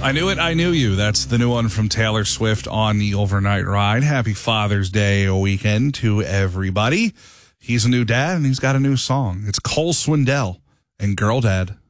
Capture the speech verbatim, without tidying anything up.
I Knew It, I Knew You. That's the new one from Taylor Swift on the Overnight Ride. Happy Father's Day weekend to everybody. He's a new dad, and he's got a new song. It's Cole Swindell and Girl Dad.